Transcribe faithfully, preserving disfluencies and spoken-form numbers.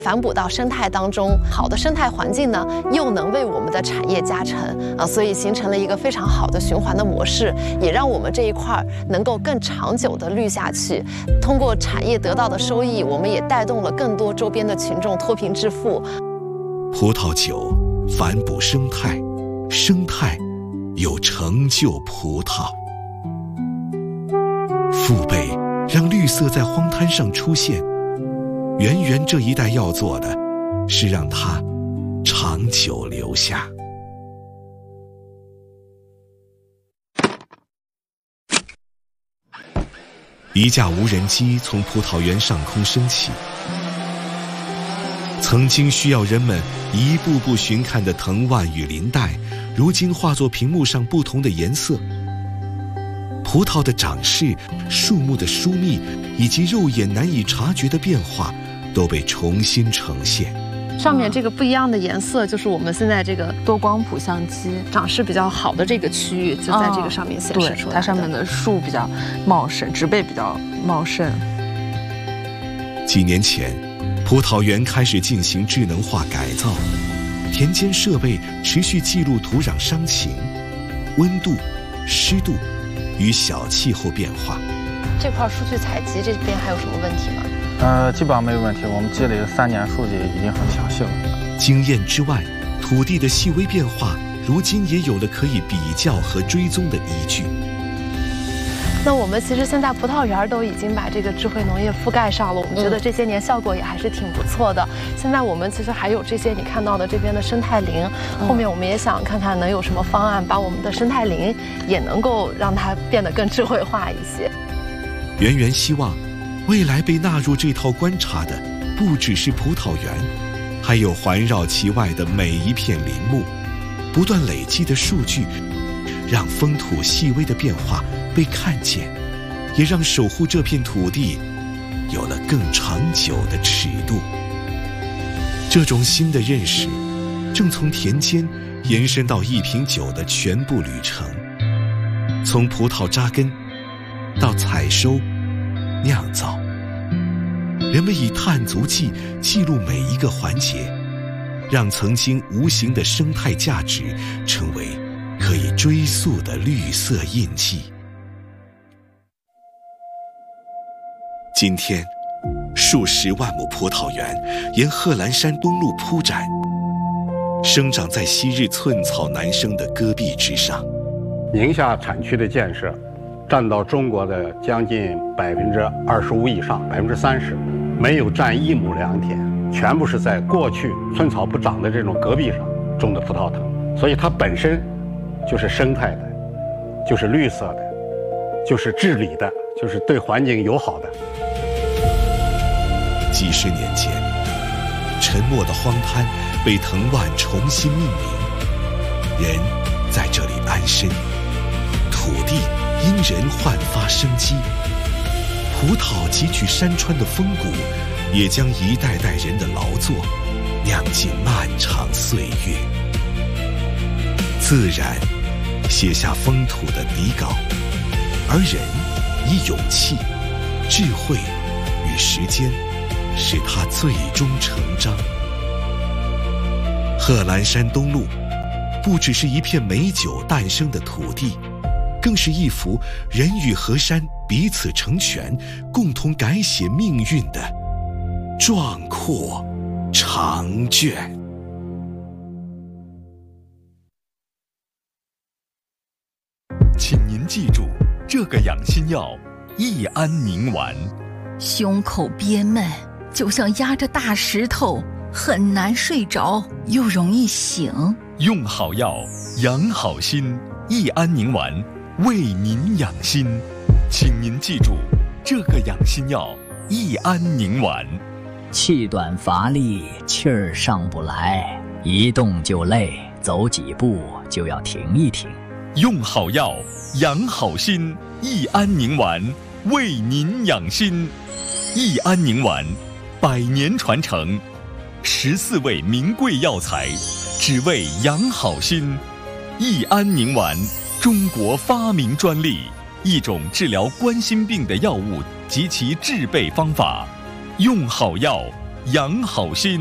反哺到生态当中，好的生态环境呢，又能为我们的产业加成啊，所以形成了一个非常好的循环的模式，也让我们这一块能够更长久的绿下去。通过产业得到的收益，我们也带动了更多周边的群众脱贫致富。 葡萄酒反哺生态，生态又成就葡萄。父辈让绿色在荒滩上出现。圆圆这一代要做的，是让它长久留下。一架无人机从葡萄园上空升起，曾经需要人们一步步寻看的藤蔓与林带，如今化作屏幕上不同的颜色。葡萄的长势、树木的疏密，以及肉眼难以察觉的变化，都被重新呈现。 上面这个不一样的颜色，就是我们现在这个多光谱相机长势比较好的这个区域，就在这个上面显示出来、哦。 它上面的树比较茂盛，植被比较茂盛。 几年前，葡萄园开始进行智能化改造，田间设备持续记录土壤伤情、温度、湿度与小气候变化。 这块数据采集这边还有什么问题吗？ 呃，基本上没有问题。我们积累了三年数据，已经很详细了。 经验之外，土地的细微变化，如今也有了可以比较和追踪的依据。 那我们其实现在葡萄园都已经把这个智慧农业覆盖上了，我们觉得这些年效果也还是挺不错的。现在我们其实还有这些你看到的这边的生态林，后面我们也想看看能有什么方案，把我们的生态林也能够让它变得更智慧化一些。 圆圆希望未来被纳入这套观察的，不只是葡萄园，还有环绕其外的每一片林木。不断累积的数据，让风土细微的变化被看见，也让守护这片土地有了更长久的尺度。这种新的认识，正从田间延伸到一瓶酒的全部旅程，从葡萄扎根到采收、酿造，人们以碳足迹记录每一个环节，让曾经无形的生态价值成为可以追溯的绿色印记。今天，数十万亩葡萄园沿贺兰山东路铺展，生长在昔日寸草难生的戈壁之上。 宁夏产区的建设占到中国的将近百分之二十五以上，百分之三十，没有占一亩良田，全部是在过去寸草不长的这种戈壁上种的葡萄藤，所以它本身就是生态的，就是绿色的，就是治理的，就是对环境友好的。 几十年前，沉默的荒滩被藤蔓重新命名，人在这里安身，土地因人焕发生机，葡萄汲取山川的风骨，也将一代代人的劳作酿进漫长岁月。自然写下风土的底稿，而人以勇气、智慧与时间使它最终成章。贺兰山东路不只是一片美酒诞生的土地，更是一幅人与河山彼此成全、共同改写命运的壮阔长卷。 请您记住这个养心药益安宁丸。 胸口憋闷，就像压着大石头，很难睡着，又容易醒。 用好药，养好心。益安宁丸为您养心，请您记住这个养心药益安宁丸。 气短乏力，气儿上不来，一动就累，走几步就要停一停。 用好药，养好心。益安宁丸为您养心。益安宁丸百年传承，十四味名贵药材，只为养好心。益安宁丸，中国发明专利，一种治疗冠心病的药物及其制备方法。用好药， 养好心。